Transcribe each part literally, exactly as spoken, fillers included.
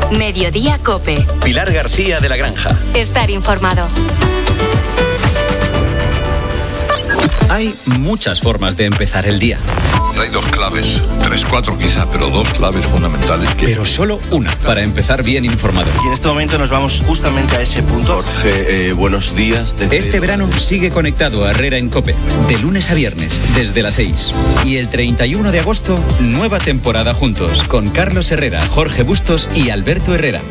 Mediodía COPE. Pilar García de la Granja. Estar informado. Hay muchas formas de empezar el día. Hay dos claves, tres, cuatro quizá, pero dos claves fundamentales. Que... Pero solo una para empezar bien informado. Y en este momento nos vamos justamente a ese punto. Jorge, eh, buenos días. Desde... Este verano sigue conectado a Herrera en COPE, de lunes a viernes, desde las seis. Y el treinta y uno de agosto, nueva temporada juntos, con Carlos Herrera, Jorge Bustos y Alberto Herrera.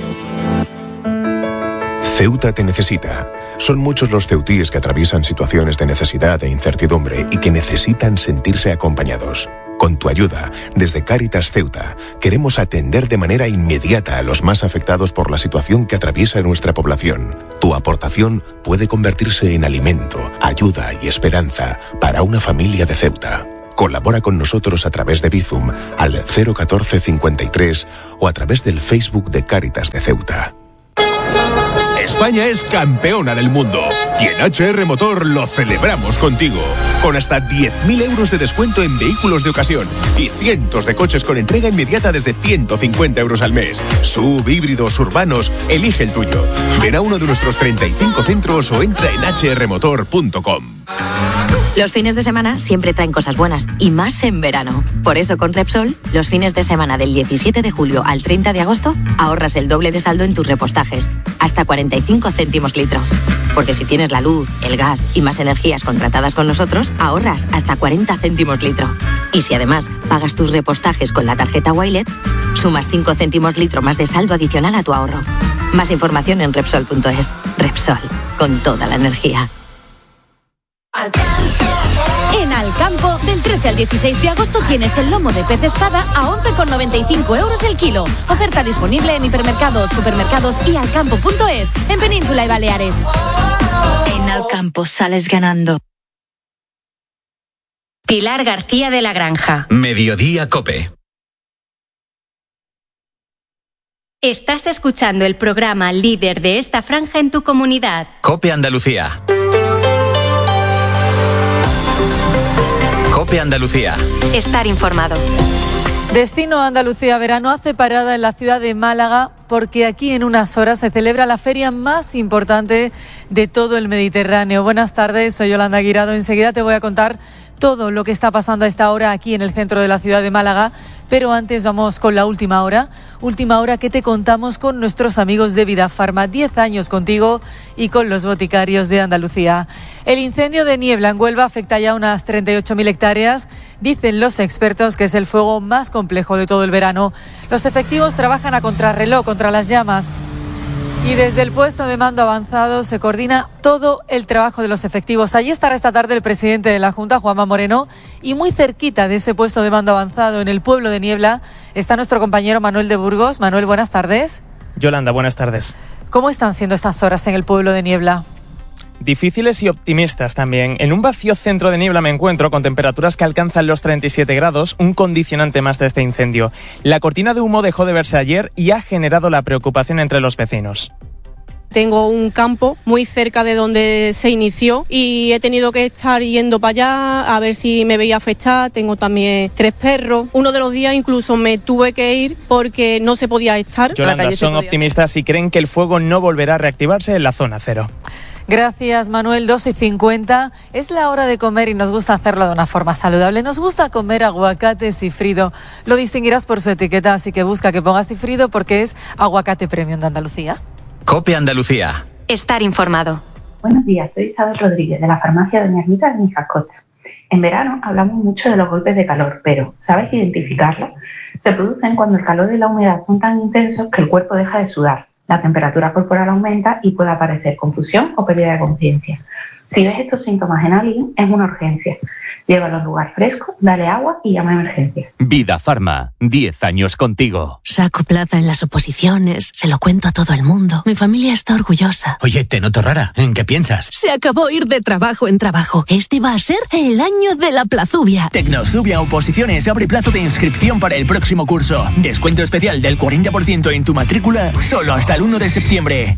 Ceuta te necesita. Son muchos los ceutíes que atraviesan situaciones de necesidad e incertidumbre y que necesitan sentirse acompañados. Con tu ayuda, desde Cáritas Ceuta, queremos atender de manera inmediata a los más afectados por la situación que atraviesa nuestra población. Tu aportación puede convertirse en alimento, ayuda y esperanza para una familia de Ceuta. Colabora con nosotros a través de Bizum al cero catorce cincuenta y tres o a través del Facebook de Cáritas de Ceuta. España es campeona del mundo y en H R Motor lo celebramos contigo. Con hasta diez mil euros de descuento en vehículos de ocasión y cientos de coches con entrega inmediata desde ciento cincuenta euros al mes. Sub, híbridos, urbanos, elige el tuyo. Ven a uno de nuestros treinta y cinco centros o entra en h r motor punto com. Los fines de semana siempre traen cosas buenas, y más en verano. Por eso con Repsol, los fines de semana del diecisiete de julio al treinta de agosto, ahorras el doble de saldo en tus repostajes, hasta cuarenta y cinco céntimos litro. Porque si tienes la luz, el gas y más energías contratadas con nosotros, ahorras hasta cuarenta céntimos litro. Y si además pagas tus repostajes con la tarjeta Wilet, sumas cinco céntimos litro más de saldo adicional a tu ahorro. Más información en Repsol punto es. Repsol, con toda la energía. En Alcampo, del trece al dieciséis de agosto tienes el lomo de pez espada a once con noventa y cinco euros el kilo. Oferta disponible en hipermercados, supermercados y alcampo punto es, en Península y Baleares. En Alcampo sales ganando. Pilar García de la Granja. Mediodía COPE. Estás escuchando el programa líder de esta franja en tu comunidad. COPE Andalucía. COPE Andalucía. Estar informado. Destino Andalucía Verano hace parada en la ciudad de Málaga porque aquí en unas horas se celebra la feria más importante de todo el Mediterráneo. Buenas tardes, soy Yolanda Guirado. Enseguida te voy a contar todo lo que está pasando a esta hora aquí en el centro de la ciudad de Málaga, pero antes vamos con la última hora, última hora que te contamos con nuestros amigos de Vidafarma, diez años contigo y con los boticarios de Andalucía. El incendio de niebla en Huelva afecta ya unas treinta y ocho mil hectáreas, dicen los expertos que es el fuego más complejo de todo el verano. Los efectivos trabajan a contrarreloj contra las llamas. Y desde el puesto de mando avanzado se coordina todo el trabajo de los efectivos. Allí estará esta tarde el presidente de la Junta, Juanma Moreno, y muy cerquita de ese puesto de mando avanzado, en el pueblo de Niebla, está nuestro compañero Manuel de Burgos. Manuel, buenas tardes. Yolanda, buenas tardes. ¿Cómo están siendo estas horas en el pueblo de Niebla? Difíciles y optimistas también. En un vacío centro de niebla me encuentro con temperaturas que alcanzan los treinta y siete grados, un condicionante más de este incendio. La cortina de humo dejó de verse ayer y ha generado la preocupación entre los vecinos. Tengo un campo muy cerca de donde se inició y he tenido que estar yendo para allá a ver si me veía afectada. Tengo también tres perros. Uno de los días incluso me tuve que ir porque no se podía estar. Yolanda, son optimistas y creen que el fuego no volverá a reactivarse en la zona cero. Gracias, Manuel. dos y cincuenta. Es la hora de comer y nos gusta hacerlo de una forma saludable. Nos gusta comer aguacate Sifrido. Lo distinguirás por su etiqueta, así que busca que ponga Sifrido porque es aguacate premium de Andalucía. COPE Andalucía. Estar informado. Buenos días, soy Isabel Rodríguez de la farmacia Doña Rita de Mijascota. En verano hablamos mucho de los golpes de calor, pero ¿sabes identificarlos? Se producen cuando el calor y la humedad son tan intensos que el cuerpo deja de sudar. La temperatura corporal aumenta y puede aparecer confusión o pérdida de conciencia. Si ves estos síntomas en alguien, es una urgencia. Llévalo a un lugar fresco, dale agua y llama a emergencias. Vidafarma, diez años contigo. Saco plaza en las oposiciones, se lo cuento a todo el mundo. Mi familia está orgullosa. Oye, te noto rara. ¿En qué piensas? Se acabó ir de trabajo en trabajo. Este va a ser el año de la plazubia. Tecnosubia Oposiciones abre plazo de inscripción para el próximo curso. Descuento especial del cuarenta por ciento en tu matrícula solo hasta el uno de septiembre.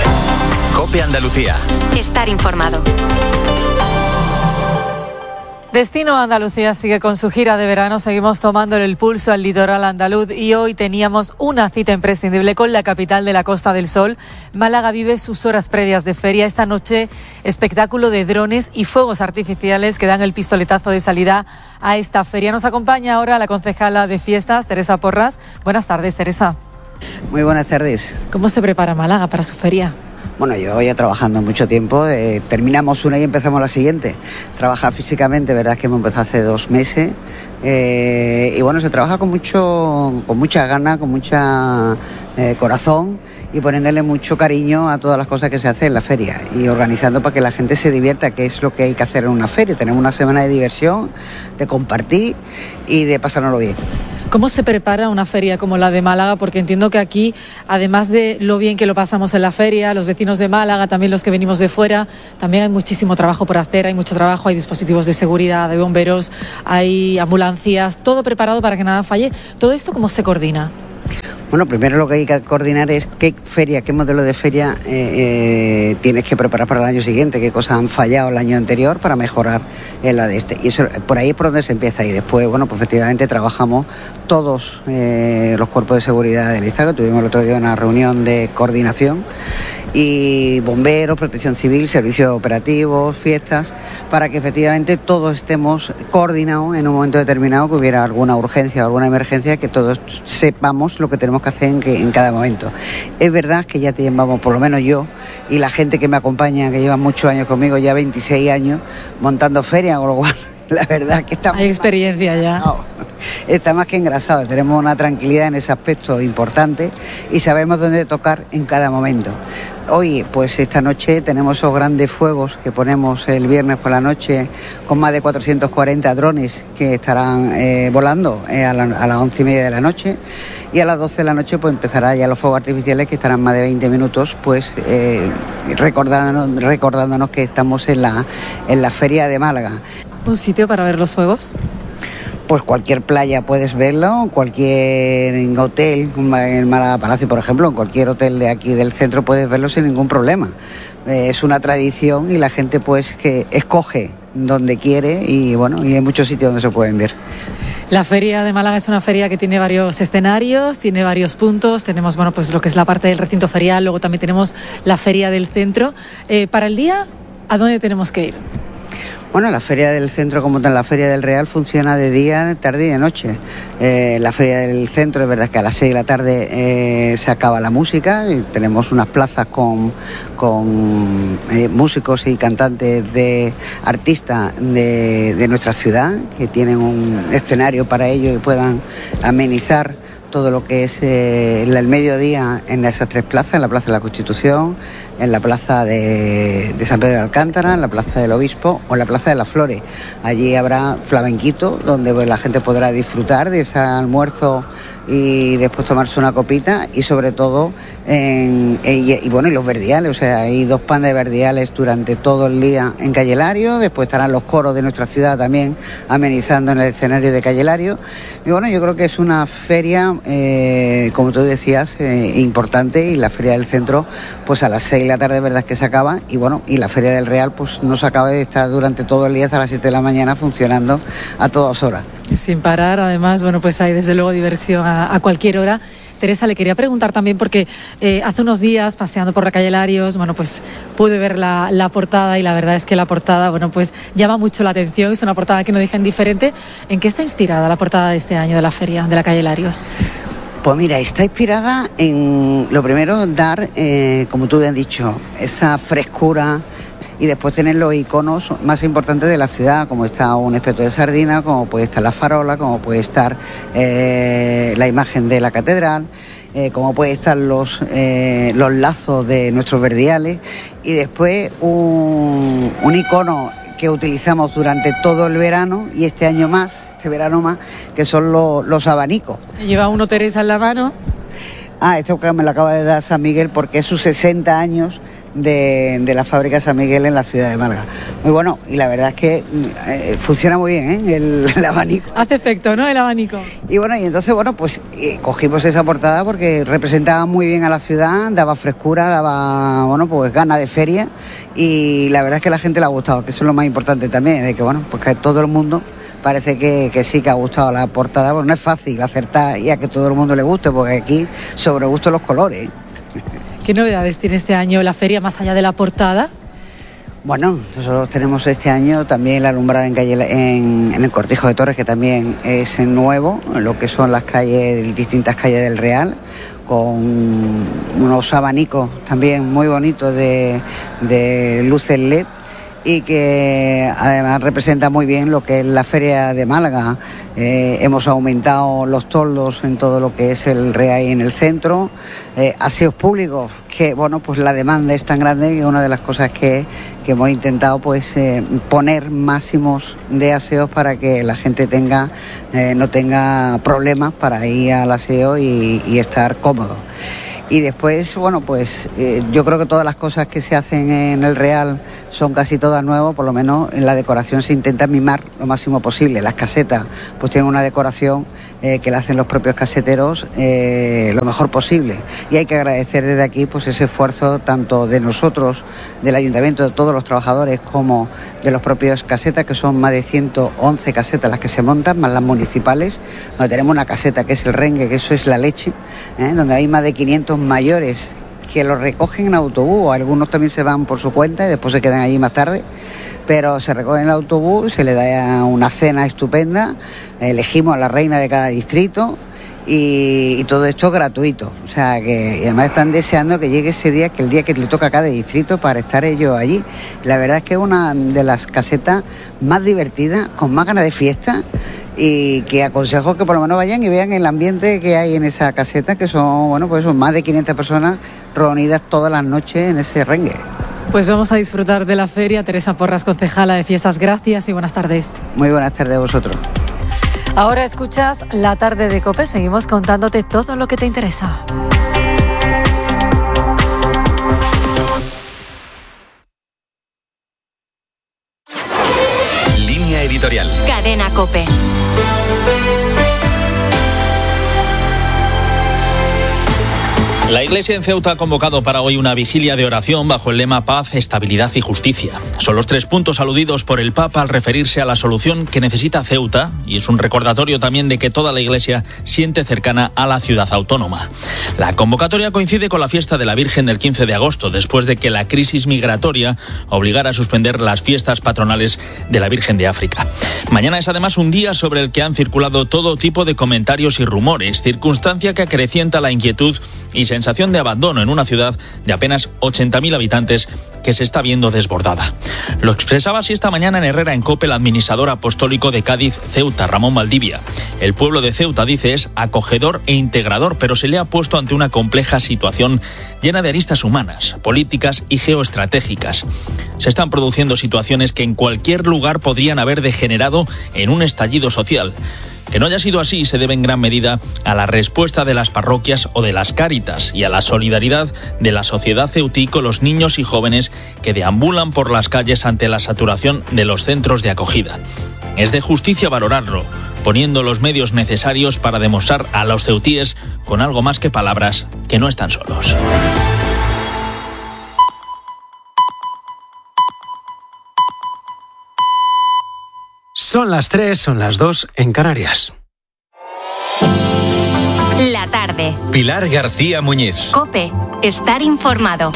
COPE Andalucía. Estar informado. Destino Andalucía sigue con su gira de verano, seguimos tomándole el pulso al litoral andaluz y hoy teníamos una cita imprescindible con la capital de la Costa del Sol. Málaga vive sus horas previas de feria. Esta noche, espectáculo de drones y fuegos artificiales que dan el pistoletazo de salida a esta feria. Nos acompaña ahora la concejala de fiestas, Teresa Porras. Buenas tardes, Teresa. Muy buenas tardes. ¿Cómo se prepara Málaga para su feria? Bueno, llevo ya trabajando mucho tiempo, eh, terminamos una y empezamos la siguiente. Trabajar físicamente, verdad es que hemos empezado hace dos meses eh, y bueno, se trabaja con mucho, con mucha gana, con mucha eh, corazón y poniéndole mucho cariño a todas las cosas que se hacen en la feria y organizando para que la gente se divierta, que es lo que hay que hacer en una feria. Tenemos una semana de diversión, de compartir y de pasárnoslo bien. ¿Cómo se prepara una feria como la de Málaga? Porque entiendo que aquí, además de lo bien que lo pasamos en la feria, los vecinos de Málaga, también los que venimos de fuera, también hay muchísimo trabajo por hacer, hay mucho trabajo, hay dispositivos de seguridad, hay bomberos, hay ambulancias, todo preparado para que nada falle. ¿Todo esto cómo se coordina? Bueno, primero lo que hay que coordinar es qué feria, qué modelo de feria eh, eh, tienes que preparar para el año siguiente, qué cosas han fallado el año anterior para mejorar en la de este. Y eso, por ahí es por donde se empieza. Y después, bueno, pues efectivamente trabajamos todos eh, los cuerpos de seguridad del Estado, que tuvimos el otro día una reunión de coordinación, y bomberos, protección civil, servicios operativos, fiestas, para que efectivamente todos estemos coordinados en un momento determinado, que hubiera alguna urgencia o alguna emergencia, que todos sepamos lo que tenemos que hacer en, que, en cada momento. Es verdad que ya llevamos, por lo menos yo y la gente que me acompaña, que lleva muchos años conmigo, ya veintiséis años, montando ferias, con lo cual la verdad que estamos... Hay experiencia más, ya. No, está más que engrasado, tenemos una tranquilidad en ese aspecto importante y sabemos dónde tocar en cada momento. Hoy, pues esta noche tenemos esos grandes fuegos que ponemos el viernes por la noche con más de cuatrocientos cuarenta drones que estarán eh, volando eh, a, la, a las once y media de la noche, y a las doce de la noche pues empezará ya los fuegos artificiales, que estarán más de veinte minutos pues eh, recordándonos, recordándonos que estamos en la, en la Feria de Málaga. ¿Un sitio para ver los fuegos? Pues cualquier playa puedes verlo, cualquier hotel, en Málaga Palacio por ejemplo, en cualquier hotel de aquí del centro puedes verlo sin ningún problema. Eh, es una tradición y la gente pues que escoge donde quiere y bueno, y hay muchos sitios donde se pueden ver. La Feria de Málaga es una feria que tiene varios escenarios, tiene varios puntos. Tenemos, bueno, pues lo que es la parte del recinto ferial, luego también tenemos la Feria del Centro. Eh, para el día, ¿a dónde tenemos que ir? Bueno, la Feria del Centro, como tal, la Feria del Real, funciona de día, de tarde y de noche. Eh, la Feria del Centro, es verdad que a las seis de la tarde eh, se acaba la música y tenemos unas plazas con, con eh, músicos y cantantes de artistas de, de nuestra ciudad, que tienen un escenario para ello y puedan amenizar todo lo que es eh, el mediodía en esas tres plazas, en la Plaza de la Constitución, en la Plaza de, de San Pedro de Alcántara, en la Plaza del Obispo o en la Plaza de las Flores. Allí habrá flamenquito, donde pues, la gente podrá disfrutar de ese almuerzo y después tomarse una copita, y sobre todo en, en, y bueno, y los verdiales, o sea, hay dos pandas de verdiales durante todo el día en Calle Hilario. Después estarán los coros de nuestra ciudad también amenizando en el escenario de Calle Hilario. Y bueno, yo creo que es una feria, eh, como tú decías, eh, importante, y la Feria del Centro pues a las seis de la tarde, verdad es que se acaba, y bueno, y la Feria del Real pues no se acaba de estar durante todo el día hasta las siete de la mañana funcionando a todas horas. Sin parar, además, bueno, pues hay desde luego diversión a, a cualquier hora. Teresa, le quería preguntar también porque eh, hace unos días, paseando por la calle Larios, bueno, pues pude ver la, la portada, y la verdad es que la portada, bueno, pues llama mucho la atención. Es una portada que no deja indiferente. ¿En qué está inspirada la portada de este año de la feria de la calle Larios? Pues mira, está inspirada en, lo primero, dar, eh, como tú bien has dicho, esa frescura, y después tener los iconos más importantes de la ciudad, como está un espeto de sardina, como puede estar la farola, como puede estar eh, la imagen de la catedral, eh, como puede estar los, eh, los lazos de nuestros verdiales, y después un, un icono que utilizamos durante todo el verano, y este año más, este verano más, que son los, los abanicos. Lleva uno Teresa en la mano. Ah, esto que me lo acaba de dar San Miguel porque es sus sesenta años de, de la fábrica San Miguel en la ciudad de Málaga. Muy bueno, y la verdad es que eh, funciona muy bien, ¿eh? el, el abanico. Hace efecto, ¿no? El abanico. Y bueno, y entonces, bueno, pues eh, cogimos esa portada porque representaba muy bien a la ciudad, daba frescura, daba, bueno, pues ganas de feria, y la verdad es que a la gente le ha gustado, que eso es lo más importante también, de que, bueno, pues que todo el mundo parece que, que sí que ha gustado la portada. Bueno, no es fácil acertar y a que todo el mundo le guste, porque aquí sobre gusto los colores. ¿Qué novedades tiene este año la feria más allá de la portada? Bueno, nosotros tenemos este año también la alumbrada en, calle, en, en el Cortijo de Torres, que también es nuevo, lo que son las calles, distintas calles del Real, con unos abanicos también muy bonitos de, de luces L E D, y que además representa muy bien lo que es la Feria de Málaga. Eh, hemos aumentado los toldos en todo lo que es el Real y en el centro, eh, aseos públicos, que bueno, pues la demanda es tan grande que una de las cosas que, que hemos intentado pues eh, poner máximos de aseos para que la gente tenga eh, no tenga problemas para ir al aseo y, y estar cómodo. Y después, bueno, pues eh, yo creo que todas las cosas que se hacen en el Real son casi todas nuevas, por lo menos en la decoración se intenta mimar lo máximo posible. Las casetas pues tienen una decoración eh, que la hacen los propios caseteros eh, lo mejor posible. Y hay que agradecer desde aquí pues ese esfuerzo tanto de nosotros, del ayuntamiento, de todos los trabajadores, como de los propios casetas, que son más de ciento once casetas las que se montan, más las municipales, donde tenemos una caseta que es el Rengue, que eso es la leche, ¿eh? donde hay más de quinientos mayores que los recogen en autobús, algunos también se van por su cuenta y después se quedan allí más tarde, pero se recogen en el autobús, se le da una cena estupenda, elegimos a la reina de cada distrito y, y todo esto gratuito, o sea que y además están deseando que llegue ese día, que el día que le toca a cada distrito para estar ellos allí. La verdad es que es una de las casetas más divertidas, con más ganas de fiesta, y que aconsejo que por lo menos vayan y vean el ambiente que hay en esa caseta, que son, bueno, pues son más de quinientas personas reunidas todas las noches en ese Rengue. Pues vamos a disfrutar de la feria. Teresa Porras, concejala de Fiestas, gracias y buenas tardes. Muy buenas tardes a vosotros. Ahora escuchas La Tarde de COPE, seguimos contándote todo lo que te interesa. Línea editorial. Cadena COPE. La Iglesia en Ceuta ha convocado para hoy una vigilia de oración bajo el lema Paz, Estabilidad y Justicia. Son los tres puntos aludidos por el Papa al referirse a la solución que necesita Ceuta, y es un recordatorio también de que toda la Iglesia siente cercana a la ciudad autónoma. La convocatoria coincide con la fiesta de la Virgen del quince de agosto, después de que la crisis migratoria obligara a suspender las fiestas patronales de la Virgen de África. Mañana es además un día sobre el que han circulado todo tipo de comentarios y rumores, circunstancia que acrecienta la inquietud y sensación de abandono en una ciudad de apenas ochenta mil habitantes que se está viendo desbordada. Lo expresaba así esta mañana en Herrera en COPE el administrador apostólico de Cádiz, Ceuta, Ramón Valdivia. El pueblo de Ceuta, dice, es acogedor e integrador, pero se le ha puesto ante una compleja situación llena de aristas humanas, políticas y geoestratégicas. Se están produciendo situaciones que en cualquier lugar podrían haber degenerado en un estallido social. Que no haya sido así se debe en gran medida a la respuesta de las parroquias o de las Cáritas y a la solidaridad de la sociedad ceutí con los niños y jóvenes que deambulan por las calles ante la saturación de los centros de acogida. Es de justicia valorarlo, poniendo los medios necesarios para demostrar a los ceutíes, con algo más que palabras, que no están solos. Son las tres, son las dos en Canarias. La tarde. Pilar García Muñiz. COPE. Estar informado.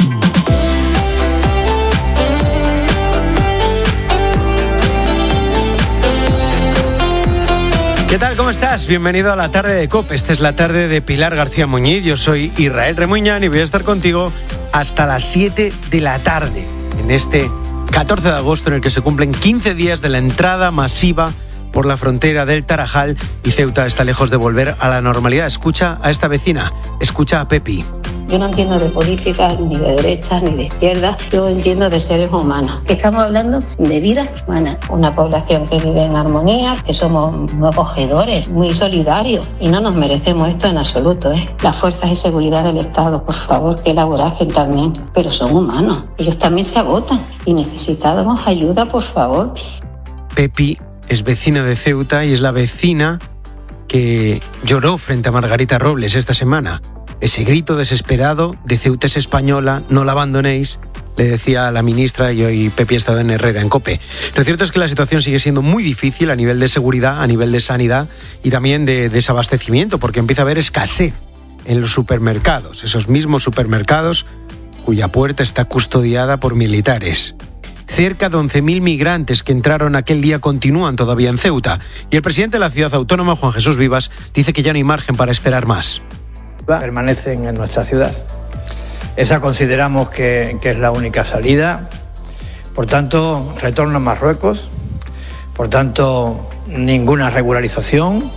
¿Qué tal? ¿Cómo estás? Bienvenido a la tarde de COPE. Esta es la tarde de Pilar García Muñiz. Yo soy Israel Remuñán y voy a estar contigo hasta las siete de la tarde en este catorce de agosto, en el que se cumplen quince días de la entrada masiva por la frontera del Tarajal, y Ceuta está lejos de volver a la normalidad. Escucha a esta vecina, escucha a Pepi. Yo no entiendo de política, ni de derecha, ni de izquierda. Yo entiendo de seres humanos. Estamos hablando de vidas humanas. Una población que vive en armonía, que somos muy acogedores, muy solidarios. Y no nos merecemos esto en absoluto, ¿eh? Las fuerzas de seguridad del Estado, por favor, que elaborasen también. Pero son humanos. Ellos también se agotan. Y necesitamos ayuda, por favor. Pepi es vecina de Ceuta y es la vecina que lloró frente a Margarita Robles esta semana. Ese grito desesperado de Ceuta es española, no la abandonéis, le decía a la ministra, y hoy Pepi ha estado en Herrera, en COPE. Lo cierto es que la situación sigue siendo muy difícil a nivel de seguridad, a nivel de sanidad y también de desabastecimiento, porque empieza a haber escasez en los supermercados, esos mismos supermercados cuya puerta está custodiada por militares. Cerca de once mil migrantes que entraron aquel día continúan todavía en Ceuta. Y el presidente de la ciudad autónoma, Juan Jesús Vivas, dice que ya no hay margen para esperar más. Permanecen en nuestra ciudad. Esa consideramos que, que es la única salida. Por tanto, retorno a Marruecos. Por tanto, ninguna regularización,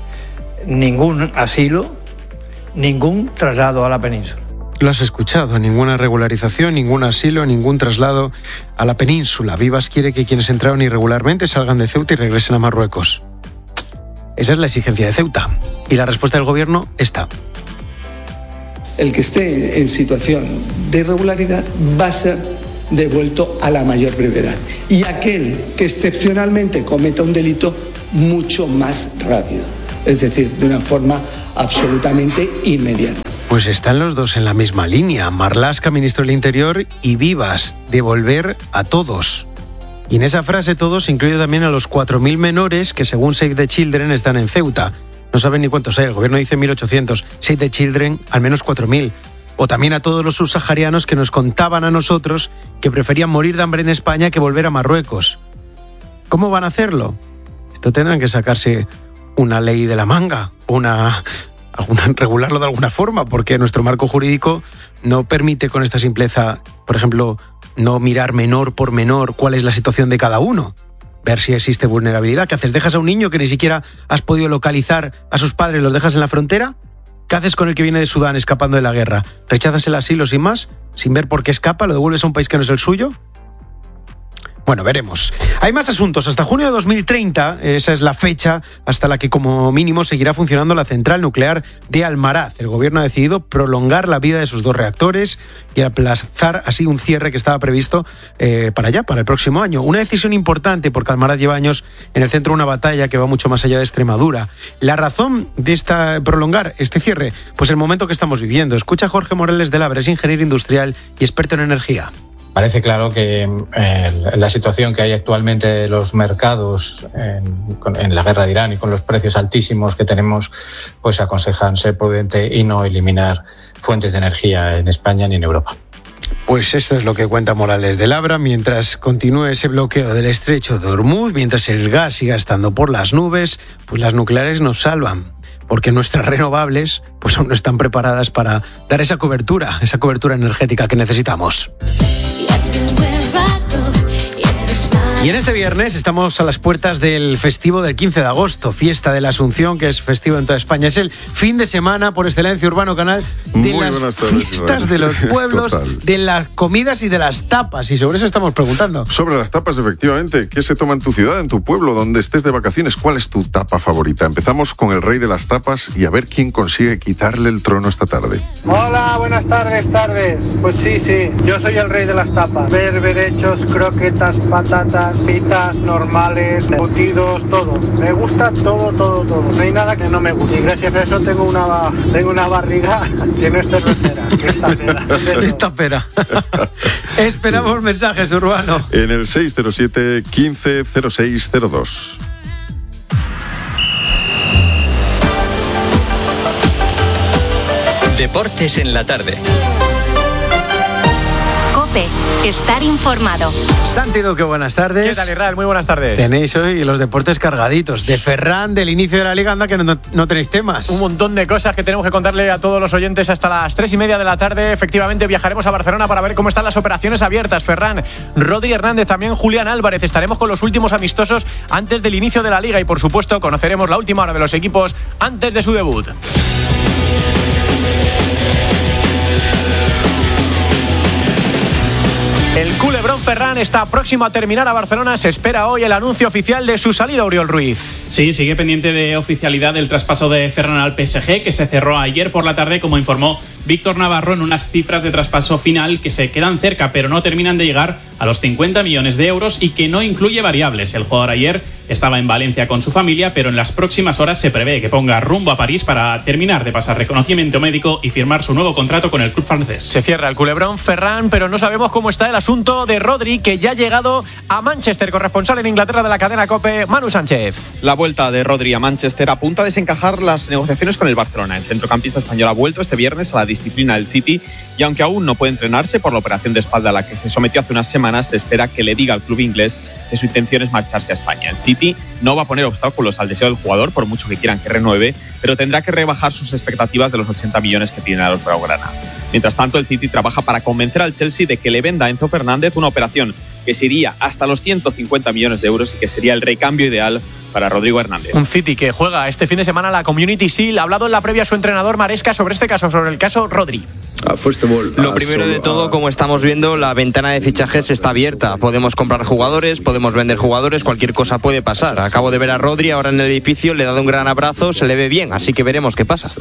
ningún asilo, ningún traslado a la península. Lo has escuchado, ninguna regularización, ningún asilo, ningún traslado a la península. Vivas quiere que quienes entraron irregularmente salgan de Ceuta y regresen a Marruecos. Esa es la exigencia de Ceuta. Y la respuesta del gobierno está. El que esté en situación de irregularidad va a ser devuelto a la mayor brevedad. Y aquel que excepcionalmente cometa un delito, mucho más rápido. Es decir, de una forma absolutamente inmediata. Pues están los dos en la misma línea. Marlaska, ministro del Interior, y Vivas, devolver a todos. Y en esa frase todos incluye también a los cuatro mil menores que según Save the Children están en Ceuta. No saben ni cuántos hay, el gobierno dice mil ochocientos. Save the Children, al menos cuatro mil. O también a todos los subsaharianos que nos contaban a nosotros que preferían morir de hambre en España que volver a Marruecos. ¿Cómo van a hacerlo? Esto tendrán que sacarse una ley de la manga, una... Alguna, regularlo de alguna forma, porque nuestro marco jurídico no permite con esta simpleza, por ejemplo, no mirar menor por menor cuál es la situación de cada uno, ver si existe vulnerabilidad. ¿Qué haces? ¿Dejas a un niño que ni siquiera has podido localizar a sus padres, los dejas en la frontera? ¿Qué haces con el que viene de Sudán escapando de la guerra? ¿Rechazas el asilo sin más? ¿Sin ver por qué escapa? ¿Lo devuelves a un país que no es el suyo? Bueno, veremos. Hay más asuntos. Hasta junio de dos mil treinta, esa es la fecha hasta la que como mínimo seguirá funcionando la central nuclear de Almaraz. El gobierno ha decidido prolongar la vida de sus dos reactores y aplazar así un cierre que estaba previsto eh, para allá, para el próximo año. Una decisión importante porque Almaraz lleva años en el centro de una batalla que va mucho más allá de Extremadura. La razón de esta prolongar este cierre, pues el momento que estamos viviendo. Escucha a Jorge Morales de Labra, es ingeniero industrial y experto en energía. Parece claro que eh, la situación que hay actualmente de los mercados en, en la guerra de Irán y con los precios altísimos que tenemos, pues aconsejan ser prudente y no eliminar fuentes de energía en España ni en Europa. Pues eso es lo que cuenta Morales de Labra, mientras continúe ese bloqueo del estrecho de Hormuz, mientras el gas siga estando por las nubes, pues las nucleares nos salvan. Porque nuestras renovables pues aún no están preparadas para dar esa cobertura, esa cobertura energética que necesitamos. Y en este viernes estamos a las puertas del festivo del quince de agosto, fiesta de la Asunción, que es festivo en toda España. Es el fin de semana por excelencia Urbano Canal de Muy las tardes, fiestas de los pueblos, Total. de las comidas y de las tapas. Y sobre eso estamos preguntando. Sobre las tapas, efectivamente. ¿Qué se toma en tu ciudad, en tu pueblo, donde estés de vacaciones? ¿Cuál es tu tapa favorita? Empezamos con el rey de las tapas y a ver quién consigue quitarle el trono esta tarde. Hola, buenas tardes, tardes. Pues sí, sí, yo soy el rey de las tapas. Berberechos, croquetas, patatas, pitas normales, embutidos, todo. Me gusta todo, todo, todo. No hay nada que no me guste. Y gracias a eso tengo una, tengo una barriga que no es cervecera, que es tapera. Esta pera. Esperamos mensajes, Urbano. En el seis cero siete, quince cero seis cero dos. Deportes en la tarde. COPE, estar informado. Santi Duque, buenas tardes. ¿Qué tal, Israel? Muy buenas tardes. Tenéis hoy los deportes cargaditos. De Ferran, del inicio de la Liga, anda que no, no tenéis temas. Un montón de cosas que tenemos que contarle a todos los oyentes hasta las tres y media de la tarde. Efectivamente, viajaremos a Barcelona para ver cómo están las operaciones abiertas. Ferran, Rodri Hernández, también Julián Álvarez. Estaremos con los últimos amistosos antes del inicio de la Liga y, por supuesto, conoceremos la última hora de los equipos antes de su debut. El culebrón Ferran está próximo a terminar a Barcelona. Se espera hoy el anuncio oficial de su salida, Oriol Ruiz. Sí, sigue pendiente de oficialidad el traspaso de Ferran al P S G, que se cerró ayer por la tarde, como informó Víctor Navarro, en unas cifras de traspaso final que se quedan cerca, pero no terminan de llegar a los cincuenta millones de euros y que no incluye variables. El jugador ayer estaba en Valencia con su familia, pero en las próximas horas se prevé que ponga rumbo a París para terminar de pasar reconocimiento médico y firmar su nuevo contrato con el club francés. Se cierra el culebrón Ferran, pero no sabemos cómo está el asunto de Rodri, que ya ha llegado a Manchester. Corresponsal en Inglaterra de la cadena COPE, Manu Sánchez. La vuelta de Rodri a Manchester apunta a desencajar las negociaciones con el Barcelona. El centrocampista español ha vuelto este viernes a la disciplina del City y aunque aún no puede entrenarse por la operación de espalda a la que se sometió hace unas semanas, se espera que le diga al club inglés que su intención es marcharse a España. El City no va a poner obstáculos al deseo del jugador, por mucho que quieran que renueve, pero tendrá que rebajar sus expectativas de los ochenta millones que piden a los blaugrana. Mientras tanto, el City trabaja para convencer al Chelsea de que le venda a Enzo Fernández una operación que se iría hasta los ciento cincuenta millones de euros y que sería el recambio ideal para Rodrigo Hernández. Un City que juega este fin de semana la Community Shield. Ha hablado en la previa su entrenador Maresca sobre este caso, sobre el caso Rodri. Lo primero de todo, como estamos viendo, la ventana de fichajes está abierta. Podemos comprar jugadores, podemos vender jugadores, cualquier cosa puede pasar. Acabo de ver a Rodri ahora en el edificio, le he dado un gran abrazo, se le ve bien, así que veremos qué pasa.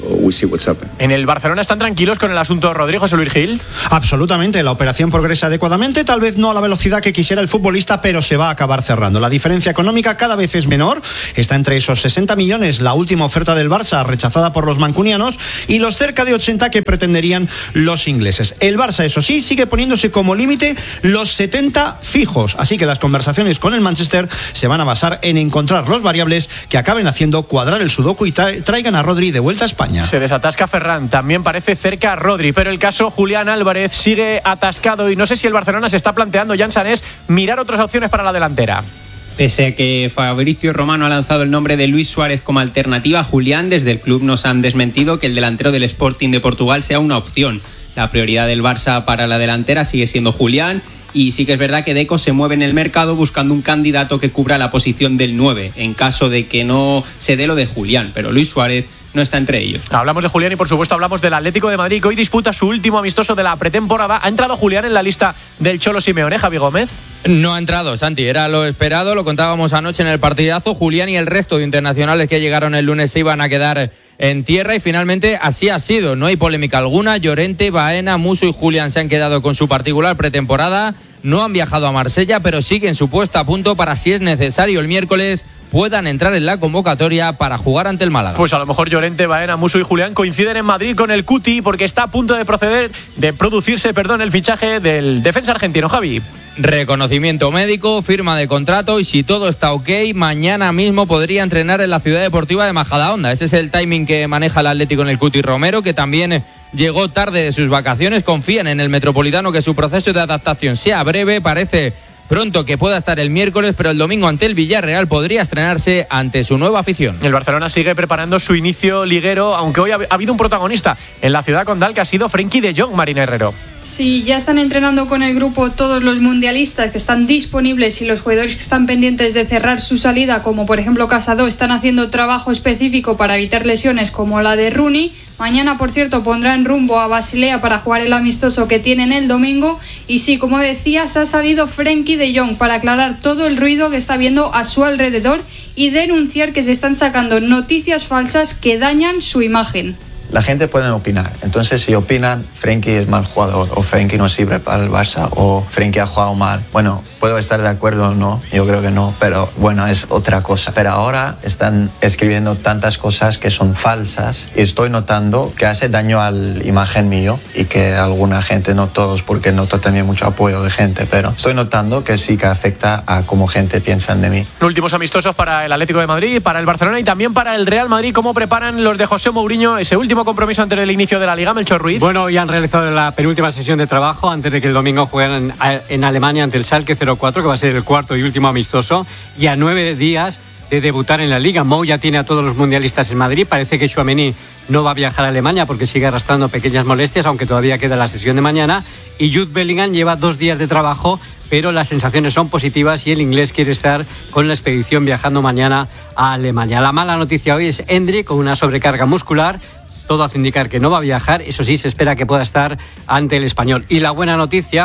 En el Barcelona están tranquilos con el asunto Rodrigo, José Luis Gil. Absolutamente, la operación progresa adecuadamente, tal vez no a la velocidad que quisiera el futbolista, pero se va a acabar cerrando. La diferencia económica cada vez es menor, está entre esos sesenta millones, la última oferta del Barça rechazada por los mancunianos, y los cerca de ochenta que pretenderían los ingleses. El Barça, eso sí, sigue poniéndose como límite los setenta fijos, así que las conversaciones con el Manchester se van a basar en encontrar los variables que acaben haciendo cuadrar el sudoku y tra- traigan a Rodri de vuelta a España. Se desatasca Ferran, también parece cerca a Rodri, pero el caso Julián Álvarez sigue atascado y no sé si el Barcelona se está planteando, Jan Sanés, mirar otras opciones para la delantera. Pese a que Fabrizio Romano ha lanzado el nombre de Luis Suárez como alternativa a Julián, desde el club nos han desmentido que el delantero del Sporting de Portugal sea una opción. La prioridad del Barça para la delantera sigue siendo Julián, y sí que es verdad que Deco se mueve en el mercado buscando un candidato que cubra la posición del nueve, en caso de que no se dé lo de Julián, pero Luis Suárez no está entre ellos. Hablamos de Julián y por supuesto hablamos del Atlético de Madrid, que hoy disputa su último amistoso de la pretemporada. ¿Ha entrado Julián en la lista del Cholo Simeone, Javi Gómez? No ha entrado, Santi, era lo esperado, lo contábamos anoche en el partidazo. Julián y el resto de internacionales que llegaron el lunes se iban a quedar en tierra y finalmente así ha sido. No hay polémica alguna. Llorente, Baena, Musso y Julián se han quedado con su particular pretemporada. No han viajado a Marsella, pero siguen su puesta a punto para, si es necesario, el miércoles puedan entrar en la convocatoria para jugar ante el Málaga. Pues a lo mejor Llorente, Baena, Musso y Julián coinciden en Madrid con el Cuti, porque está a punto de proceder, de producirse, perdón, el fichaje del defensa argentino, Javi. Reconocimiento médico, firma de contrato y si todo está ok, mañana mismo podría entrenar en la Ciudad Deportiva de Majadahonda. Ese es el timing que maneja el Atlético en el Cuti Romero, que también llegó tarde de sus vacaciones. Confían en el Metropolitano que su proceso de adaptación sea breve. Parece pronto que pueda estar el miércoles, pero el domingo ante el Villarreal podría estrenarse ante su nueva afición. El Barcelona sigue preparando su inicio liguero, aunque hoy ha habido un protagonista en la ciudad condal que ha sido Frenkie de Jong, Marina Herrero. Sí, ya están entrenando con el grupo todos los mundialistas que están disponibles y los jugadores que están pendientes de cerrar su salida, como por ejemplo Casado, están haciendo trabajo específico para evitar lesiones como la de Rooney. Mañana, por cierto, pondrán rumbo a Basilea para jugar el amistoso que tienen el domingo. Y sí, como decías, ha salido Frenkie de Jong para aclarar todo el ruido que está viendo a su alrededor y denunciar que se están sacando noticias falsas que dañan su imagen. La gente puede opinar, entonces si opinan Frenkie es mal jugador o Frenkie no sirve para el Barça o Frenkie ha jugado mal, bueno, puedo estar de acuerdo o no, yo creo que no, pero bueno, es otra cosa. Pero ahora están escribiendo tantas cosas que son falsas y estoy notando que hace daño a la imagen mío y que alguna gente, no todos porque noto también mucho apoyo de gente, pero estoy notando que sí que afecta a cómo gente piensa de mí. Últimos amistosos para el Atlético de Madrid, para el Barcelona y también para el Real Madrid. ¿Cómo preparan los de José Mourinho ese último compromiso antes del inicio de la Liga, Melchor Ruiz? Bueno, ya han realizado la penúltima sesión de trabajo antes de que el domingo jueguen en, en Alemania ante el Schalke cero cuatro, que va a ser el cuarto y último amistoso, y a nueve días de debutar en la Liga. Mou ya tiene a todos los mundialistas en Madrid. Parece que Tchouaméni no va a viajar a Alemania porque sigue arrastrando pequeñas molestias, aunque todavía queda la sesión de mañana. Y Jude Bellingham lleva dos días de trabajo, pero las sensaciones son positivas y el inglés quiere estar con la expedición viajando mañana a Alemania. La mala noticia hoy es Endrick con una sobrecarga muscular. Todo hace indicar que no va a viajar, eso sí, se espera que pueda estar ante el Español. Y la buena noticia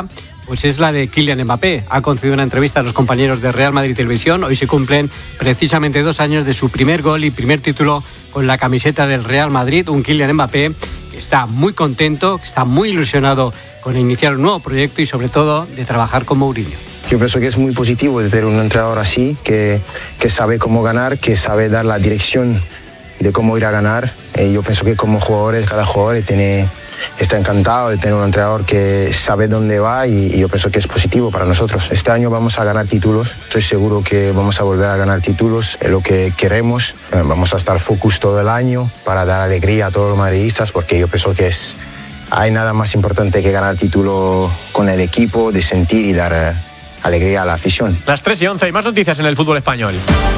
pues es la de Kylian Mbappé. Ha concedido una entrevista a los compañeros de Real Madrid Televisión. Hoy se cumplen precisamente dos años de su primer gol y primer título con la camiseta del Real Madrid. Un Kylian Mbappé que está muy contento, que está muy ilusionado con iniciar un nuevo proyecto y sobre todo de trabajar con Mourinho. Yo pienso que es muy positivo de tener un entrenador así, que, que sabe cómo ganar, que sabe dar la dirección de cómo ir a ganar. Eh, yo pienso que como jugadores, cada jugador tiene, está encantado de tener un entrenador que sabe dónde va y, y yo pienso que es positivo para nosotros. Este año vamos a ganar títulos, estoy seguro que vamos a volver a ganar títulos, es lo que queremos. Eh, vamos a estar focus todo el año para dar alegría a todos los madridistas, porque yo pienso que es, hay nada más importante que ganar título con el equipo, de sentir y dar eh, alegría a la afición. Las tres y once y más noticias en el fútbol español.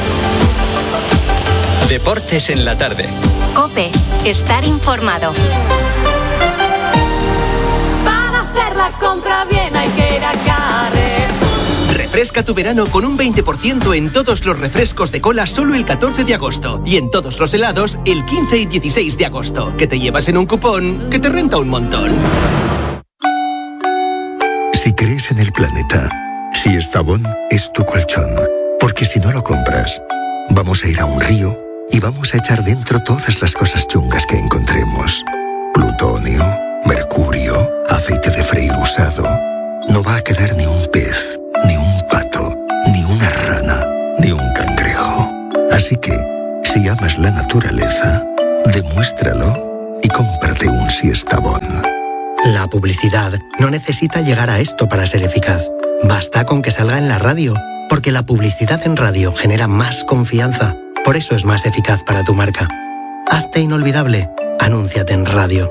Deportes en la tarde. COPE, estar informado. Para hacer la compra bien hay que ir a Carrefour. Refresca tu verano con un veinte por ciento en todos los refrescos de cola solo el catorce de agosto y en todos los helados el quince y dieciséis de agosto, que te llevas en un cupón que te renta un montón. Si crees en el planeta, Siestabón es tu colchón, porque si no lo compras, vamos a ir a un río y vamos a echar dentro todas las cosas chungas que encontremos. Plutonio, mercurio, aceite de freír usado. No va a quedar ni un pez, ni un pato, ni una rana, ni un cangrejo. Así que, si amas la naturaleza, demuéstralo y cómprate un Siestabón. La publicidad no necesita llegar a esto para ser eficaz. Basta con que salga en la radio, porque la publicidad en radio genera más confianza. Por eso es más eficaz para tu marca. Hazte inolvidable. Anúnciate en radio.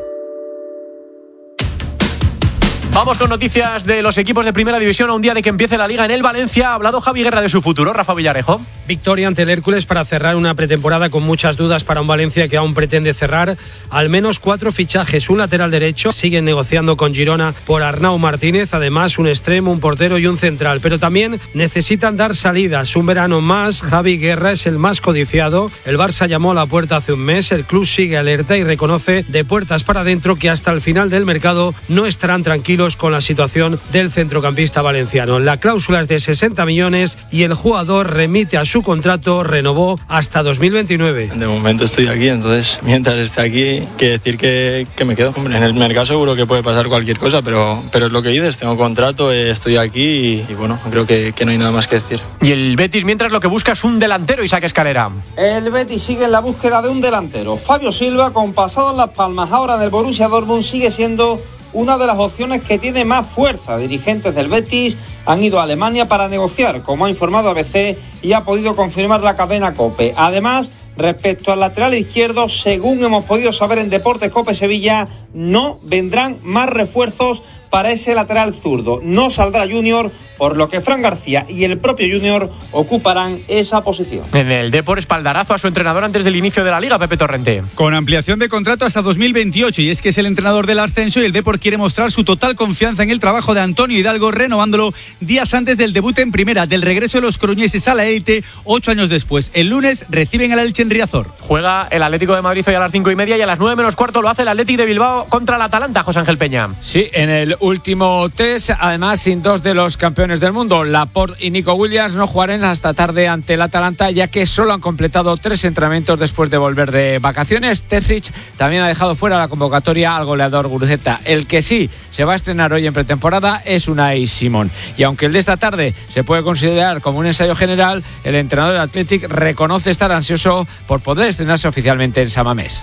Vamos con noticias de los equipos de Primera División a un día de que empiece la Liga en el Valencia. Ha hablado Javi Guerra de su futuro. Rafa Villarejo. Victoria ante el Hércules para cerrar una pretemporada con muchas dudas para un Valencia que aún pretende cerrar al menos cuatro fichajes. Un lateral derecho. Siguen negociando con Girona por Arnau Martínez. Además, un extremo, un portero y un central. Pero también necesitan dar salidas. Un verano más. Javi Guerra es el más codiciado. El Barça llamó a la puerta hace un mes. El club sigue alerta y reconoce de puertas para adentro que hasta el final del mercado no estarán tranquilos con la situación del centrocampista valenciano. La cláusula es de sesenta millones y el jugador remite a su contrato, renovó hasta dos mil veintinueve. De momento estoy aquí, entonces mientras esté aquí, quiere decir que, que me quedo. Hombre, en el mercado seguro que puede pasar cualquier cosa, pero, pero es lo que dices, tengo contrato, estoy aquí y, y bueno, creo que, que no hay nada más que decir. Y el Betis mientras lo que busca es un delantero, Isaac Escalera. El Betis sigue en la búsqueda de un delantero. Fabio Silva, con pasado en Las Palmas, ahora en el Borussia Dortmund, sigue siendo una de las opciones que tiene más fuerza. Dirigentes del Betis han ido a Alemania para negociar, como ha informado A B C y ha podido confirmar la cadena COPE. Además, respecto al lateral izquierdo, según hemos podido saber en Deportes COPE Sevilla, no vendrán más refuerzos para ese lateral zurdo. No saldrá Junior, por lo que Fran García y el propio Junior ocuparán esa posición. En el Depor, espaldarazo a su entrenador antes del inicio de la Liga, Pepe Torrente. Con ampliación de contrato hasta dos mil veintiocho, y es que es el entrenador del ascenso y el Depor quiere mostrar su total confianza en el trabajo de Antonio Hidalgo, renovándolo días antes del debut en primera, del regreso de los coruñeses a la élite, ocho años después. El lunes reciben al Elche en Riazor. Juega el Atlético de Madrid hoy a las cinco y media y a las nueve menos cuarto lo hace el Athletic de Bilbao contra el Atalanta, José Ángel Peña. Sí, en el último test, además sin dos de los campeones del mundo, Laporte y Nico Williams, no jugarán hasta tarde ante el Atalanta, ya que solo han completado tres entrenamientos después de volver de vacaciones. Terzic también ha dejado fuera la convocatoria al goleador Guruceta. El que sí se va a estrenar hoy en pretemporada es Unai Simón. Y aunque el de esta tarde se puede considerar como un ensayo general, el entrenador del Athletic reconoce estar ansioso por poder estrenarse oficialmente en San Mamés.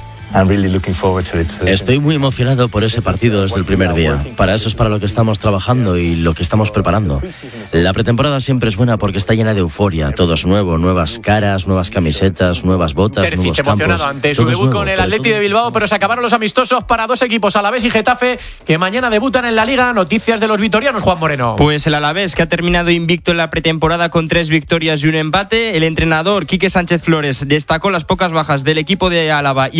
Estoy muy emocionado por ese partido desde el primer día. Para eso es para lo que estamos trabajando y lo que estamos preparando. La pretemporada siempre es buena porque está llena de euforia. Todo es nuevo, nuevas caras, nuevas camisetas, nuevas botas, Terzic nuevos emocionado campos. ante su Todo es debut nuevo, con el pero Athletic de Bilbao, pero se acabaron los amistosos para dos equipos, Alavés y Getafe, que mañana debutan en la Liga. Noticias de los vitorianos, Juan Moreno. Pues el Alavés, que ha terminado invicto en la pretemporada con tres victorias y un empate. El entrenador, Quique Sánchez Flores, destacó las pocas bajas del equipo de Álava y haber mantenido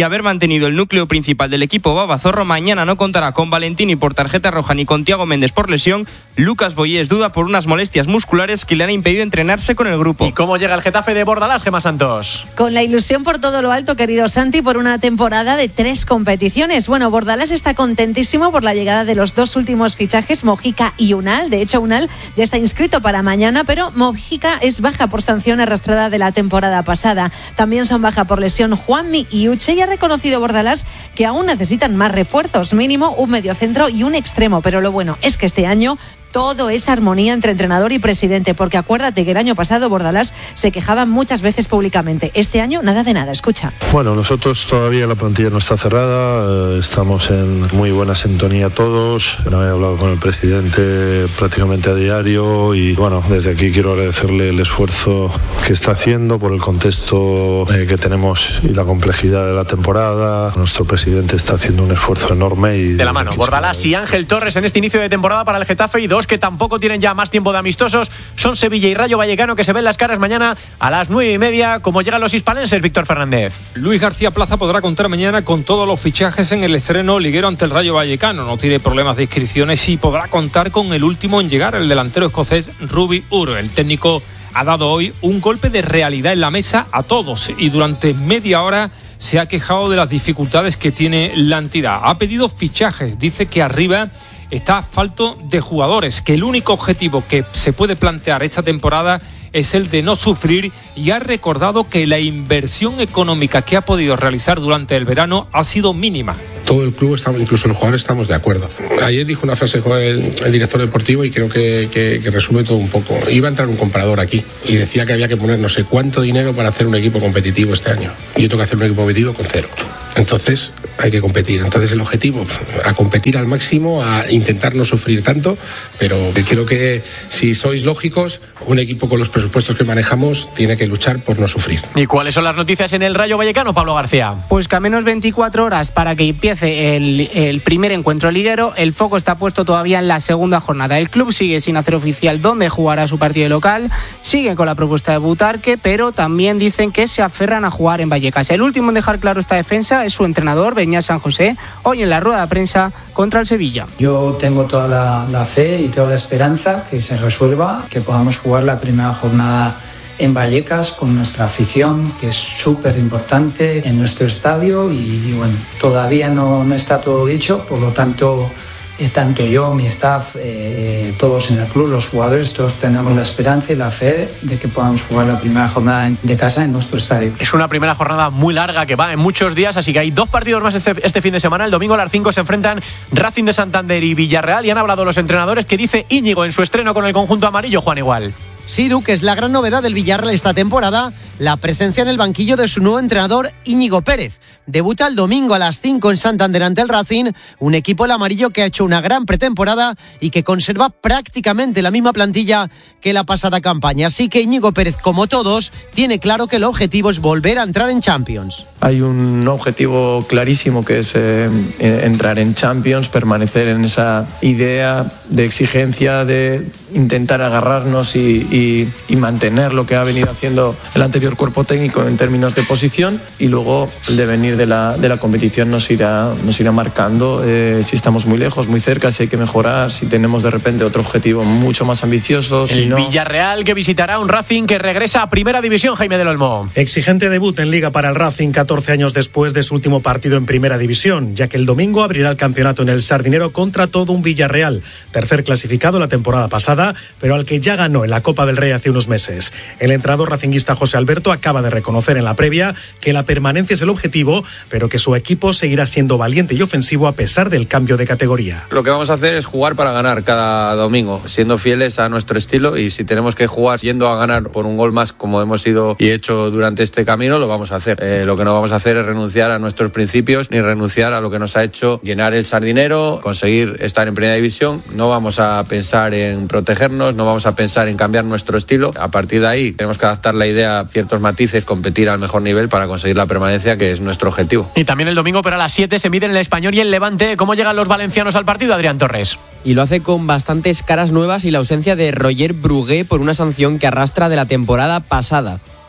mantenido el núcleo principal del equipo babazorro. Mañana no contará con Valentini por tarjeta roja ni con Thiago Méndez por lesión. Lucas Boyés duda por unas molestias musculares que le han impedido entrenarse con el grupo. ¿Y cómo llega el Getafe de Bordalás, Gemma Santos? Con la ilusión por todo lo alto, querido Santi, por una temporada de tres competiciones. Bueno, Bordalás está contentísimo por la llegada de los dos últimos fichajes, Mojica y Unal. De hecho, Unal ya está inscrito para mañana, pero Mojica es baja por sanción arrastrada de la temporada pasada. También son baja por lesión Juanmi y Uche, y ha reconocido Bordalás que aún necesitan más refuerzos, mínimo un mediocentro y un extremo, pero lo bueno es que este año todo es armonía entre entrenador y presidente, porque acuérdate que el año pasado Bordalás se quejaba muchas veces públicamente. Este año nada de nada, escucha. Bueno, nosotros todavía la plantilla no está cerrada, eh, estamos en muy buena sintonía todos. He hablado con el presidente prácticamente a diario y bueno, desde aquí quiero agradecerle el esfuerzo que está haciendo por el contexto eh, que tenemos y la complejidad de la temporada. Nuestro presidente está haciendo un esfuerzo enorme. Y de la mano, Bordalás y Ángel Torres en este inicio de temporada para el Getafe, y dos que tampoco tienen ya más tiempo de amistosos son Sevilla y Rayo Vallecano, que se ven las caras mañana a las nueve y media. Como llegan los hispalenses, Víctor Fernández. Luis García Plaza podrá contar mañana con todos los fichajes en el estreno liguero ante el Rayo Vallecano. No tiene problemas de inscripciones y podrá contar con el último en llegar, el delantero escocés Ruby Uro. El técnico ha dado hoy un golpe de realidad en la mesa a todos y durante media hora se ha quejado de las dificultades que tiene la entidad. Ha pedido fichajes, dice que arriba está falto de jugadores, que el único objetivo que se puede plantear esta temporada es el de no sufrir, y ha recordado que la inversión económica que ha podido realizar durante el verano ha sido mínima. Todo el club, estamos, incluso los jugadores, estamos de acuerdo. Ayer dijo una frase el, el director deportivo y creo que, que, que resume todo un poco. Iba a entrar un comprador aquí y decía que había que poner no sé cuánto dinero para hacer un equipo competitivo este año. Y yo tengo que hacer un equipo competitivo con cero. Entonces hay que competir. Entonces el objetivo, a competir al máximo, a intentar no sufrir tanto, pero creo que si sois lógicos, un equipo con los presupuestos que manejamos tiene que luchar por no sufrir. ¿Y cuáles son las noticias en el Rayo Vallecano, Pablo García? Pues que a menos veinticuatro horas para que empiece el, el primer encuentro liguero, el foco está puesto todavía en la segunda jornada. El club sigue sin hacer oficial dónde jugará su partido local, sigue con la propuesta de Butarque, pero también dicen que se aferran a jugar en Vallecas. El último en dejar claro esta defensa es su entrenador, Beñat San José, hoy en la rueda de prensa contra el Sevilla. Yo tengo toda la, la fe y toda la esperanza que se resuelva, que podamos jugar la primera jornada en Vallecas con nuestra afición, que es súper importante en nuestro estadio, y, y bueno, todavía no, no está todo dicho, por lo tanto eh, tanto yo, mi staff, eh, todos en el club, los jugadores, todos tenemos la esperanza y la fe de que podamos jugar la primera jornada de casa en nuestro estadio. Es una primera jornada muy larga que va en muchos días, así que hay dos partidos más este, este fin de semana. El domingo a las cinco se enfrentan Racing de Santander y Villarreal, y han hablado los entrenadores. Que dice Íñigo en su estreno con el conjunto amarillo, Juan Igual. Sí, Duque, es la gran novedad del Villarreal esta temporada, la presencia en el banquillo de su nuevo entrenador Íñigo Pérez. Debuta el domingo a las cinco en Santander ante el Racing, un equipo el amarillo que ha hecho una gran pretemporada y que conserva prácticamente la misma plantilla que la pasada campaña. Así que Íñigo Pérez, como todos, tiene claro que el objetivo es volver a entrar en Champions. Hay un objetivo clarísimo que es eh, entrar en Champions, permanecer en esa idea de exigencia, de intentar agarrarnos y, y, y mantener lo que ha venido haciendo el anterior cuerpo técnico en términos de posición, y luego el devenir de la, de la competición nos irá, nos irá marcando eh, si estamos muy lejos, muy cerca, si hay que mejorar, si tenemos de repente otro objetivo mucho más ambicioso. Si el no... Villarreal, que visitará un Racing que regresa a Primera División, Jaime del Olmo. Exigente debut en Liga para el Racing catorce años después de su último partido en Primera División, ya que el domingo abrirá el campeonato en el Sardinero contra todo un Villarreal, tercer clasificado la temporada pasada, pero al que ya ganó en la Copa del Rey hace unos meses. El entrenador racinguista José Alberto acaba de reconocer en la previa que la permanencia es el objetivo, pero que su equipo seguirá siendo valiente y ofensivo a pesar del cambio de categoría. Lo que vamos a hacer es jugar para ganar cada domingo, siendo fieles a nuestro estilo, y si tenemos que jugar yendo a ganar por un gol más, como hemos ido y hecho durante este camino, lo vamos a hacer. Eh, lo que no vamos a hacer es renunciar a nuestros principios, ni renunciar a lo que nos ha hecho llenar el Sardinero, conseguir estar en Primera División. No vamos a pensar en protegernos, no vamos a pensar en cambiar nuestro estilo. A partir de ahí tenemos que adaptar la idea a ciertos matices, competir al mejor nivel para conseguir la permanencia, que es nuestro objetivo. Y también el domingo, pero a las siete se miden el Español y el Levante. ¿Cómo llegan los valencianos al partido, Adrián Torres? Y lo hace con bastantes caras nuevas y la ausencia de Roger Brugué por una sanción que arrastra de la temporada pasada.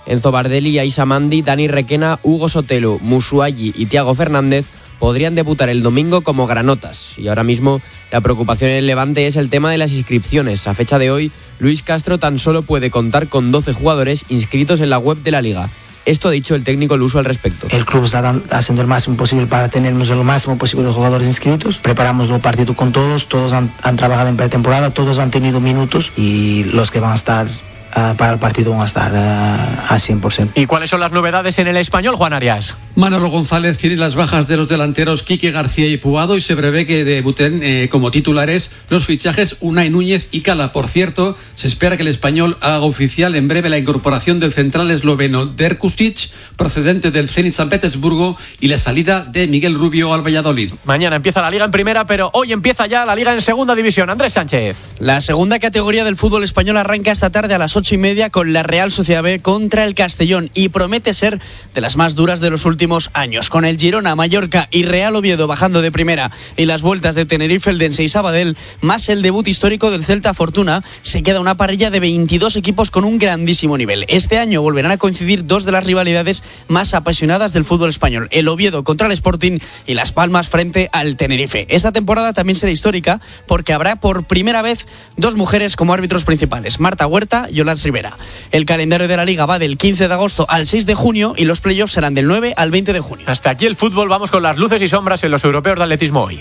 Enzo Bardelli, Aisha Mandi, Dani Requena, Hugo Sotelo, Musuayi y Thiago Fernández podrían debutar el domingo como granotas. Y ahora mismo la preocupación en el Levante es el tema de las inscripciones. A fecha de hoy, Luis Castro tan solo puede contar con doce jugadores inscritos en la web de la Liga. Esto ha dicho el técnico luso al respecto. El club está haciendo el máximo posible para tenernos el máximo posible de jugadores inscritos. Preparamos el partido con todos, todos han, han trabajado en pretemporada, todos han tenido minutos y los que van a estar Uh, para el partido van a estar uh, a cien por ciento. ¿Y cuáles son las novedades en el Español, Juan Arias? Manolo González tiene las bajas de los delanteros Quique García y Puado y se prevé que debuten eh, como titulares los fichajes Unai Núñez y Cala. Por cierto, se espera que el Español haga oficial en breve la incorporación del central esloveno Derkusic, procedente del Zenit San Petersburgo, y la salida de Miguel Rubio al Valladolid. Mañana empieza la Liga en primera, pero hoy empieza ya la Liga en segunda división. Andrés Sánchez. La segunda categoría del fútbol español arranca esta tarde a las ocho y media con la Real Sociedad B contra el Castellón y promete ser de las más duras de los últimos años, con el Girona, Mallorca y Real Oviedo bajando de primera y las vueltas de Tenerife, Eldense y Sabadell, más el debut histórico del Celta Fortuna. Se queda una parrilla de veintidós equipos con un grandísimo nivel. Este año volverán a coincidir dos de las rivalidades más apasionadas del fútbol español, el Oviedo contra el Sporting y Las Palmas frente al Tenerife. Esta temporada también será histórica porque habrá por primera vez dos mujeres como árbitros principales, Marta Huerta y Yolanda Rivera. El calendario de la Liga va del quince de agosto al seis de junio y los playoffs serán del nueve al veinte de junio. Hasta aquí el fútbol, vamos con las luces y sombras en los europeos de atletismo hoy.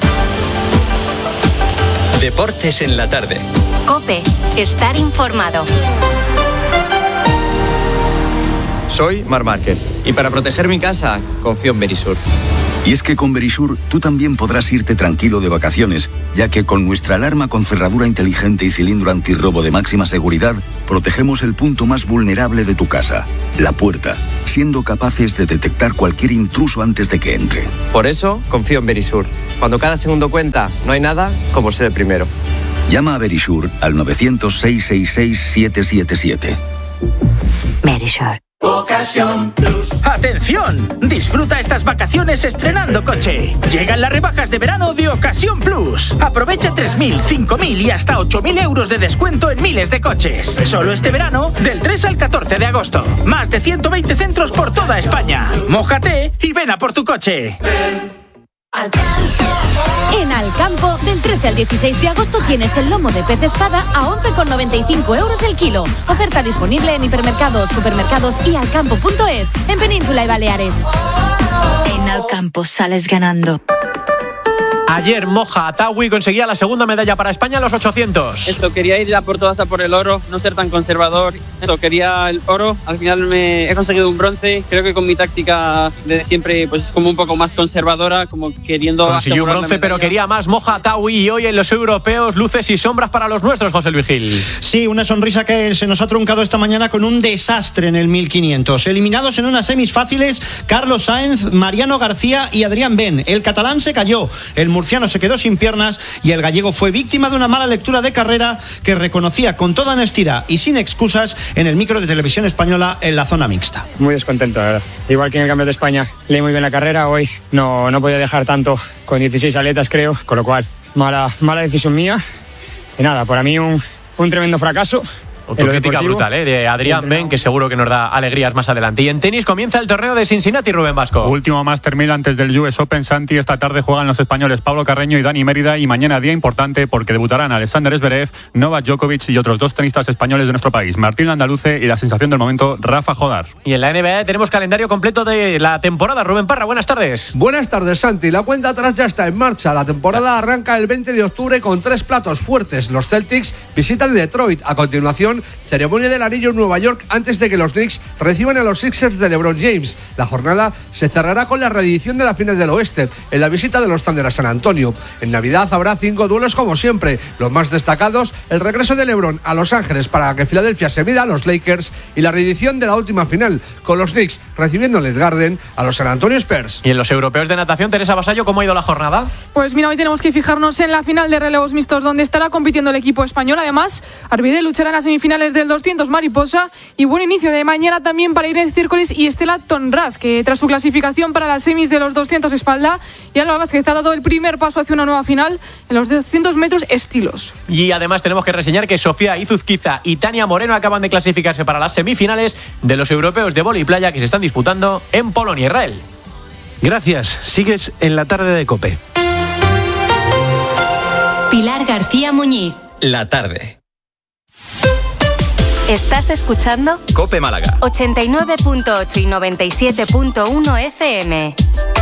Deportes en la tarde. COPE, estar informado. Soy Marc Márquez y para proteger mi casa confío en Verisur. Y es que con Verisur tú también podrás irte tranquilo de vacaciones, ya que con nuestra alarma con cerradura inteligente y cilindro antirrobo de máxima seguridad, protegemos el punto más vulnerable de tu casa, la puerta, siendo capaces de detectar cualquier intruso antes de que entre. Por eso confío en Verisur. Cuando cada segundo cuenta, no hay nada como ser el primero. Llama a Verisur al novecientos, seiscientos sesenta y seis, siete siete siete. Verisur. Ocasión Plus. ¡Atención! Disfruta estas vacaciones estrenando coche. Llegan las rebajas de verano de Ocasión Plus. Aprovecha tres mil, cinco mil y hasta ocho mil euros de descuento en miles de coches. Solo este verano, del tres al catorce de agosto. Más de ciento veinte centros por toda España. Mójate y ven a por tu coche. En Alcampo, del trece al dieciséis de agosto tienes el lomo de pez espada a once con noventa y cinco euros el kilo. Oferta disponible en hipermercados, supermercados y alcampo punto es, en Península y Baleares. En Alcampo sales ganando. Ayer Moja Atawi conseguía la segunda medalla para España en los ochocientos. Esto, quería ir ya por todas a por el oro, no ser tan conservador. Esto, quería el oro, al final me he conseguido un bronce. Creo que con mi táctica de siempre, pues es como un poco más conservadora, como queriendo... Consiguió un bronce, pero quería más Moja Atawi y hoy en los europeos luces y sombras para los nuestros, José Luis Gil. Sí, una sonrisa que se nos ha truncado esta mañana con un desastre en el mil quinientos. Eliminados en unas semis fáciles, Carlos Sainz, Mariano García y Adrián Ben. El catalán se cayó, el murciano se quedó sin piernas y el gallego fue víctima de una mala lectura de carrera que reconocía con toda honestidad y sin excusas en el micro de Televisión Española en la zona mixta. Muy descontento, la verdad. Igual que en el Campeonato de España leí muy bien la carrera, hoy no, no podía dejar tanto con dieciséis aletas, creo, con lo cual mala, mala decisión mía y nada, para mí un, un tremendo fracaso. Autocrítica brutal, ¿eh? De Adrián Ben, que seguro que nos da alegrías más adelante. Y en tenis comienza el torneo de Cincinnati, Rubén Vasco. Último Master mil antes del U S Open, Santi. Esta tarde juegan los españoles Pablo Carreño y Dani Mérida. Y mañana día importante porque debutarán Alexander Zverev, Novak Djokovic y otros dos tenistas españoles de nuestro país, Martín Andaluce y la sensación del momento, Rafa Jodar. Y en la N B A tenemos calendario completo de la temporada. Rubén Parra, buenas tardes. Buenas tardes, Santi. La cuenta atrás ya está en marcha. La temporada arranca el veinte de octubre con tres platos fuertes. Los Celtics visitan Detroit. A continuación, ceremonia de el anillo en Nueva York antes de que los Knicks reciban a los Sixers de LeBron James. La jornada se cerrará con la reedición de la final del Oeste en la visita de los Thunder a San Antonio. En Navidad habrá cinco duelos como siempre. Los más destacados, el regreso de LeBron a Los Ángeles para que Filadelfia se mida a los Lakers y la reedición de la última final con los Knicks recibiendo en el Garden a los San Antonio Spurs. Y en los europeos de natación, Teresa Vasallo, ¿cómo ha ido la jornada? Pues mira, hoy tenemos que fijarnos en la final de relevos mixtos donde estará compitiendo el equipo español. Además, Arvide luchará en la semifinal semifinales del doscientos mariposa y buen inicio de mañana también para Irene Círcoles y Estela Tonraz, que tras su clasificación para las semis de los doscientos espalda, y Alba Vázquez ha dado el primer paso hacia una nueva final en los doscientos metros estilos. Y además tenemos que reseñar que Sofía Izuzquiza y Tania Moreno acaban de clasificarse para las semifinales de los europeos de vóley playa que se están disputando en Polonia, Israel. Gracias. Sigues en la tarde de COPE. Pilar García Muñiz. La tarde. ¿Estás escuchando? COPE Málaga. ochenta y nueve punto ocho y noventa y siete punto uno F M.